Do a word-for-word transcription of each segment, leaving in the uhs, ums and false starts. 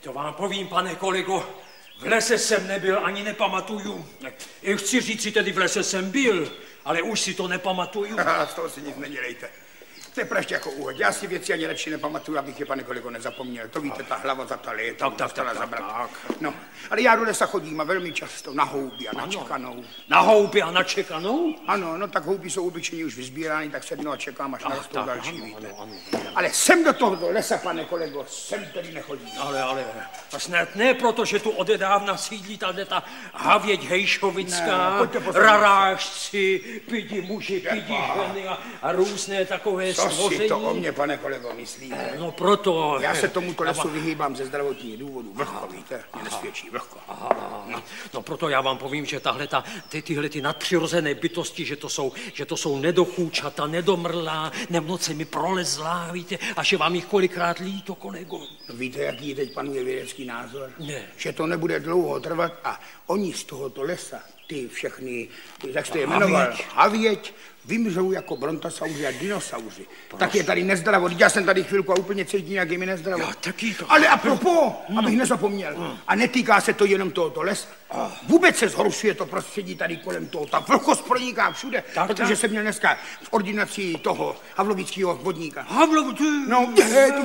To vám povím, pane kolego, v lese jsem nebyl, ani nepamatuju. Chci říct si tedy, v lese jsem byl, ale už si to nepamatuju. Aha, z toho si nic nedělejte. To je praště jako úhod. Já si věci ani radši nepamatuju, abych je, pane kolego, nezapomněl. To víte, ta hlava za ta léta. Tak, tak, tak, tak. No, ale já do lesa chodím a velmi často na houby a na čekanou. Na houby a na čekanou? Ano, no tak houby jsou obyčejně už vyzbírány, tak sednu a čekám, až narostou další, ano, víte. Ano, ano, ano. Ale sem do toho lesa, pane kolego, sem tedy nechodím. Ale, ale, a snad ne, protože tu odedávna sídlí tady ta havěť hejšovická, ne, rarážci, pidi muži, pidi ženy a, a různé takové Co stvoření. si to o mě, pane kolego, myslíte? No proto... Já se tomuto lesu vyhýbám ze zdravotních důvodů. Vlhko, víte, mě nesvědčí, vlhko. Aha, aha. No. no proto já vám povím, že tahle ta, ty, tyhle ty nadpřirozené bytosti, že to jsou, že to jsou nedochůčata, nedomrlá, nemnoce mi prolezlá, víte, až je vám jich kolikrát líto, kolego. Víte, jaký teď panuje vědecký názor? Ne. Že to nebude dlouho trvat a oni z tohoto lesa, ty všechny, ty, jak jste je jmenoval, havěť, vymřou jako brontosauři a dinosauři. Prost. Tak je tady nezdravo. Já jsem tady chvilku a úplně cítím, jak je mi nezdravo. Já taky to. Ale apropos, no. abych nezapomněl, no. a netýká se to jenom tohoto lesa. Oh. Vůbec se zhoršuje to prostředí tady kolem toho. Ta vlhkost proniká všude, tak, protože tak. jsem měl dneska v ordinaci toho havlovického vodníka. Havlovický? No,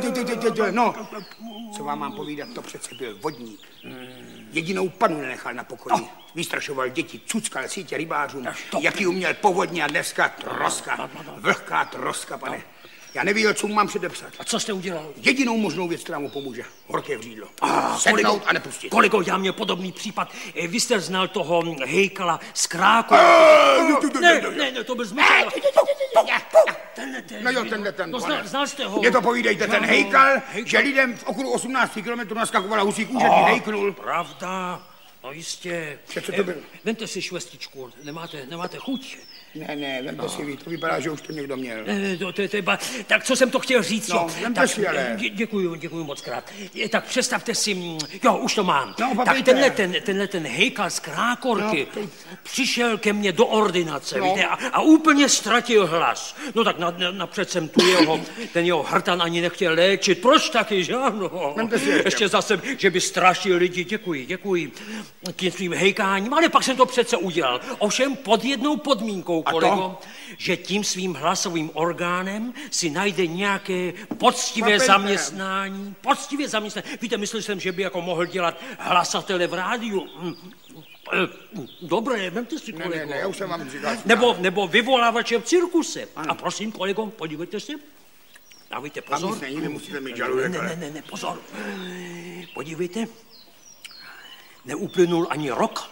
no, co vám mám povídat, to přece byl vodník. Hmm. Jedinou panu nenechal na pokoji. Oh. Vystrašoval děti, cuckal sítě rybářům, jaký uměl povodně a dneska troska, vlhká troska, pane. Já nevěděl, co mu mám předepsat. A co jste udělal? Jedinou možnou věc, která mu pomůže. Horké vřídlo. Ah, Sednout kolego, a nepustit. Kolego, já měl podobný případ. Vy jste znal toho hejkala z Kráku. Ne, ne, ne, to byl zmysl. Tenhle ten. No jo, tenhle ten, no, znal, znal jste ho. Mě to povídejte, ten hejkal, že lidem v okolo osmnácti kilometrů naskakovala husí kůže, když hejknul. Pravda. No jistě. Co to bylo? Vemte si švestičku, nemáte, nemáte chuť. Ne, ne, vemte no. si vy, to vypadá, že už to někdo měl. Ne, to, to, to, tak co jsem to chtěl říct, no, jo? Vemte Tak, si, ale. Dě, děkuju, děkuju moc krát. Tak představte si, jo, už to mám. No, tak tenhle ten, tenhle ten hejkal z Krákorky no, přišel ke mně do ordinace, no. víte, a, a úplně ztratil hlas. No tak na, na, napřed jsem tu jeho, ten jeho hrtan ani nechtěl léčit. Proč taky, že ano? Ještě zase, že by strašil lidi. Děkuji, děkuji tím svým hejkáním, ale pak jsem to přece udělal. Ovšem pod jednou podmínkou, kolego, že tím svým hlasovým orgánem si najde nějaké poctivé Papente. zaměstnání. Poctivé zaměstnání. Víte, myslel jsem, že by jako mohl dělat hlasatele v rádiu. Dobré, vemte si, kolego. Ne, ne, ne, já už jsem vám říkal. Nebo, nebo vyvolávače v cirkuse. Ano. A prosím, kolego, podívejte se. Dávejte pozor. Tam nic nemusíte mít žaludek. Ne, ne, ne, ne, pozor. Podívejte. Neuplynul ani rok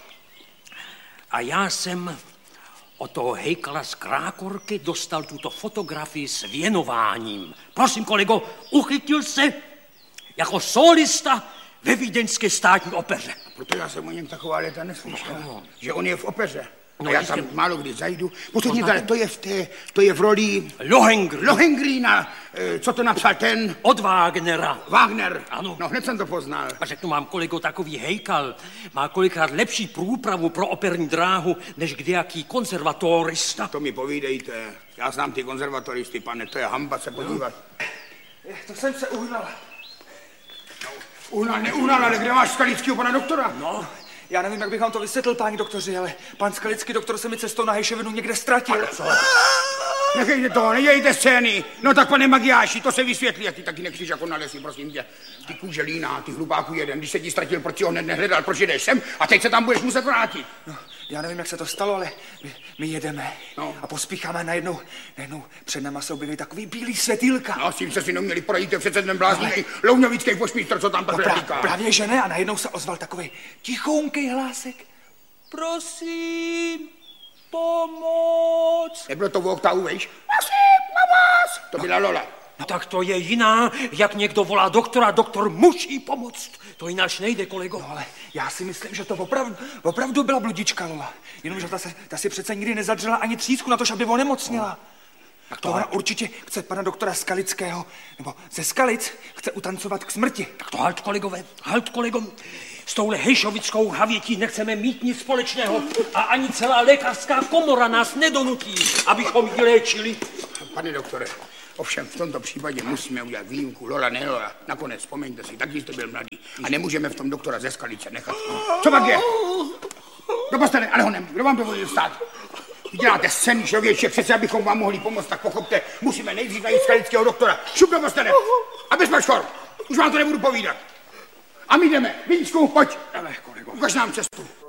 a já jsem od toho hejkala z Krákorky dostal tuto fotografii s věnováním. Prosím, kolego, uchytil se jako solista ve vídeňské státní opeře. A proto já jsem o něm taková léta neslyšel, no. že on je v opeře. No, a já tam málo kdy zajdu. Posledně tady, to je v té, to je v roli... Lohengrin. Lohengrina. E, co to napsal ten? Od Wagnera. Wagner. Ano. No, hned jsem to poznal. A řeknu vám, kolego, takový hejkal má kolikrát lepší průpravu pro operní dráhu, než kdejaký konzervatorista. To mi povídejte. Já znám ty konzervatoristy, pane, to je hamba se podívat. No. To jsem se uhnal. No, uhnal, neuhnal, ale kde máš Skalického pana doktora? No. Já nevím, jak bych vám to vysvětlil, páni doktoři, ale pan Skalický doktor se mi cestou na Hejšovinu někde ztratil. Co? Nechejte toho, nedějte scény. No tak, pane Magiáši, to se vysvětlí. A ty taky nechceš jako na lesy, prosím tě. Ty kůže líná, ty hlupáku jeden. Když se ti ztratil, proč si ho hned nehledal, proč jdeš sem a teď se tam budeš muset vrátit. No, já nevím, jak se to stalo, ale my, my jedeme no. a pospícháme najednou, najednou před náma se objeví takový bílý světýlka. No, s tím se si neměli poradit, to přece ten blázník, Louňovický pošmístr, co tam takhle no, říká. Právě že ne, a najednou se ozval takový tichounkej hlásek. Prosím, pomoc. Nebylo to v oktavu, vejš? Prosím, pomoc. To byla Lola. No tak to je jiná, jak někdo volá doktora, doktor musí pomoct. To jináč nejde, kolego. No ale já si myslím, že to opravdu, opravdu byla bludička Lola. Jenomže ta, se, ta si přece nikdy nezadřela ani třísku na to, aby onemocněla. No. Tak to ona určitě chce pana doktora Skalického, nebo ze Skalic chce utancovat k smrti. Tak to halt, kolegové, halt, kolego. S touhle hejšovickou havětí nechceme mít nic společného a ani celá lékařská komora nás nedonutí, abychom ji léčili. Pane doktore, Ovšem v tomto případě musíme udělat výjimku. Lola, ne Lola. Nakonec, vzpomeňte si, taky jste byl mladý. A nemůžeme v tom doktora ze Skalice nechat. Co pak je? Kdo postane? Ale honem, kdo vám dovolil stát? Vy děláte scény, člověče, přece abychom vám mohli pomoct, tak pochopte, musíme nejdřív najít skalického doktora. Šup do postane! A bez maškor! Už vám to nebudu povídat. A my jdeme. Víčku, pojď. Ukaž nám cestu.